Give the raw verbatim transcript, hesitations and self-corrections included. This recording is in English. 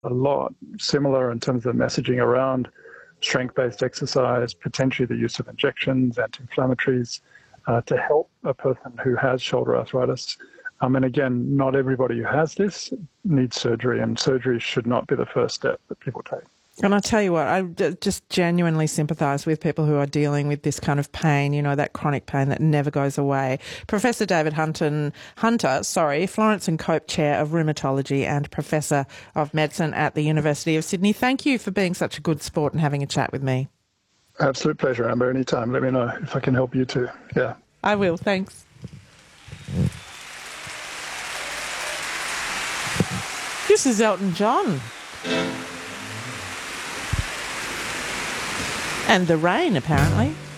a lot similar in terms of messaging around strength-based exercise, potentially the use of injections, anti-inflammatories, uh, to help a person who has shoulder arthritis. Um, and again, not everybody who has this needs surgery, and surgery should not be the first step that people take. And I tell you what, I just genuinely sympathise with people who are dealing with this kind of pain, you know, that chronic pain that never goes away. Professor David Hunton, Hunter, sorry, Florence and Cope Chair of Rheumatology and Professor of Medicine at the University of Sydney, thank you for being such a good sport and having a chat with me. Absolute pleasure, Amber. Anytime. Let me know if I can help you too. Yeah. I will. Thanks. This is Elton John. And the rain, apparently.